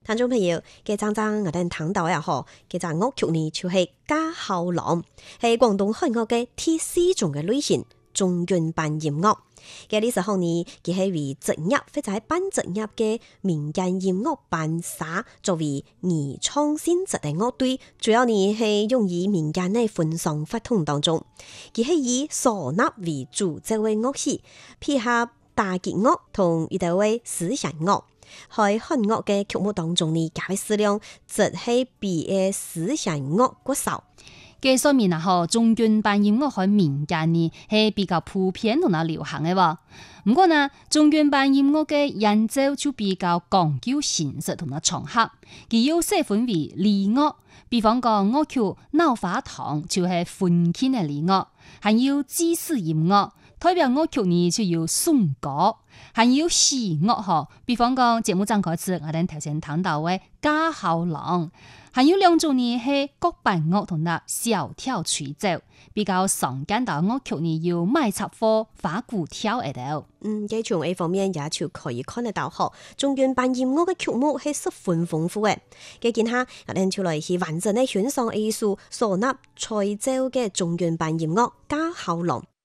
聽眾朋友，嘅陣陣我哋聽到呀嗬，嘅陣樂曲呢就係家後郎，係廣東漢樂嘅第四種嘅類型，中原版音樂。嘅呢時候呢，佢係為職業或者係半職業嘅民間音樂班社作為擬創性質嘅樂隊，主要呢係用於民間嘅婚喪活動當中。佢係以嗩吶為主奏嘅樂器，配合打擊樂同一啲位思想樂。喺漢樂嘅曲目當中呢，價位質量則係比嘅思想樂過少。 嘅所面啊，嗬，中原版音樂喺民間呢係比較普遍同埋流行嘅喎。唔過呢，中原版音樂嘅演奏就比較講究形式同埋場合，佢有細分為禮樂，比方講樂曲《鬧花堂》就係歡慶嘅禮樂，還有祭祀音樂。代表樂曲呢就有頌歌，還有喜樂嗬，比方講節目上開始我哋頭先聽到嘅家後郎，還有兩種呢係各板樂同埋小調吹奏，比較常見到樂曲呢有賣插貨、花鼓跳喺度。 嘅從 A 方面也就可以看得到嗬，中原版音樂嘅曲目係十分豐富嘅。嘅見下我哋就來是完整嘅欣賞藝術嗩吶吹奏嘅中原版音樂家後郎。